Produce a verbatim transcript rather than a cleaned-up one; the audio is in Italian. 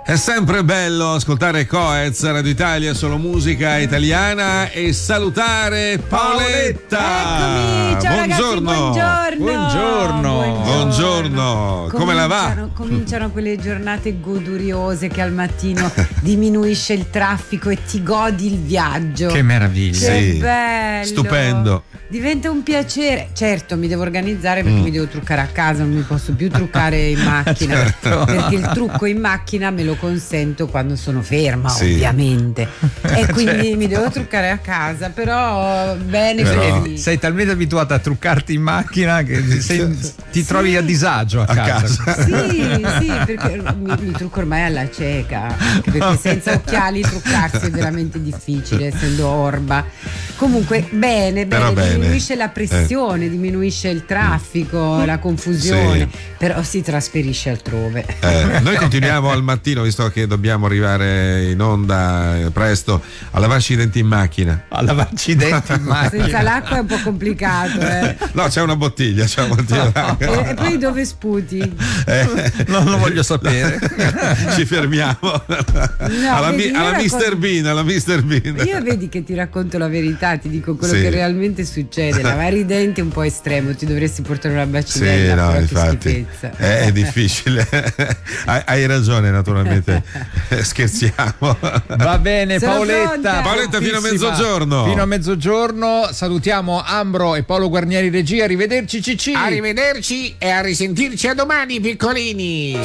È sempre bello ascoltare Coez, Radio Italia, solo musica italiana, e salutare Paoletta. Eccomi, ciao buongiorno. Ragazzi, buongiorno. Buongiorno. Buongiorno. Come la va? Cominciano quelle giornate goduriose che al mattino diminuisce il traffico e ti godi il viaggio. Che meraviglia. Che Sì. bello. Stupendo. Diventa un piacere. Certo, mi devo organizzare perché Mm. mi devo truccare a casa, non mi posso più truccare in macchina. Certo. Perché il trucco in macchina me lo consento quando sono ferma, Sì. ovviamente. E quindi Certo. mi devo truccare a casa, però bene Però- così. Sei talmente abituata a truccarti in macchina che sei- ti Sì. trovi a disagio a, A casa. casa. Sì, sì, perché mi, mi trucco ormai alla cieca, anche perché senza occhiali truccarsi è veramente difficile, essendo orba. Comunque bene, Però bene, bene. diminuisce la pressione, diminuisce il traffico, la confusione, Sì. però si trasferisce altrove. Eh, noi continuiamo al mattino, visto che dobbiamo arrivare in onda eh, presto, a lavarci i denti in macchina. A lavarci i denti in macchina. Senza l'acqua è un po' complicato, eh. No, c'è una bottiglia, c'è una bottiglia d'acqua. E, e poi dove sputi? Eh, Non lo voglio sapere. ci fermiamo alla, vedi, mi- io alla raccon- mister Bean, alla mister Bean. Io vedi che ti racconto la verità, ti dico quello Sì. che realmente succede. Lavare i denti è un po' estremo, ti dovresti portare una Sì, bacinella, no, però che infatti schifezza. è, è difficile. hai, hai ragione, naturalmente. Scherziamo. Va bene, Sono Paoletta. pronta. Paoletta, fino a prontissima. mezzogiorno. Fino a mezzogiorno. Salutiamo Ambro e Paolo Guarnieri regia. Arrivederci, Cicci. Arrivederci e a risentirci a domani, piccolini.